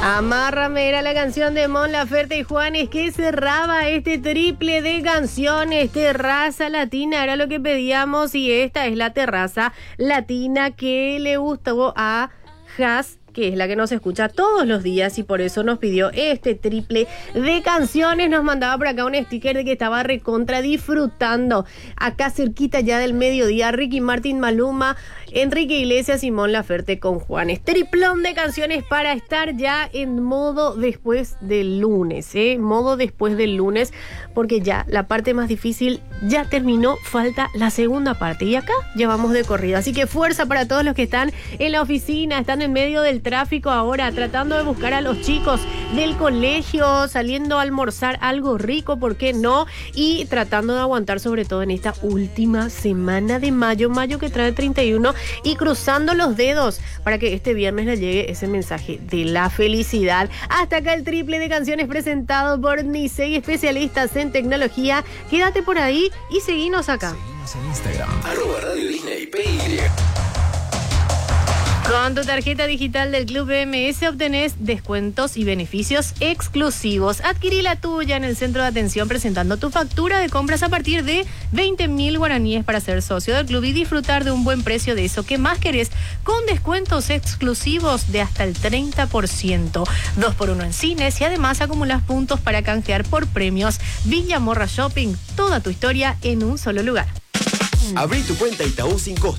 Amárrame era la canción de Mon Laferte y Juanes que cerraba este triple de canciones. Terraza latina era lo que pedíamos y esta es la terraza latina que le gustó a Has, que es la que nos escucha todos los días y por eso nos pidió este triple de canciones. Nos mandaba por acá un sticker de que estaba recontra disfrutando. Acá cerquita ya del mediodía, Ricky Martin, Maluma, Enrique Iglesias, Mon Laferte con Juanes. Triplón de canciones para estar ya en modo después del lunes, modo después del lunes, porque ya la parte más difícil ya terminó, falta la segunda parte y acá ya vamos de corrido. Así que fuerza para todos los que están en la oficina, están en medio del tráfico ahora, tratando de buscar a los chicos del colegio, saliendo a almorzar algo rico, ¿por qué no? Y tratando de aguantar sobre todo en esta última semana de mayo que trae 31 y cruzando los dedos para que este viernes le llegue ese mensaje de la felicidad. Hasta acá el triple de canciones presentado por Nisei, especialistas en tecnología. Quédate por ahí y seguinos acá. Seguimos en Instagram, @Radio Disney PY. Con tu tarjeta digital del Club BMS obtenés descuentos y beneficios exclusivos. Adquirí la tuya en el centro de atención presentando tu factura de compras a partir de 20.000 guaraníes para ser socio del club y disfrutar de un buen precio de eso que más querés, con descuentos exclusivos de hasta el 30%. 2x1 en cines y además acumulas puntos para canjear por premios. Villa Morra Shopping, toda tu historia en un solo lugar. Abrí tu cuenta Itaú sin costo.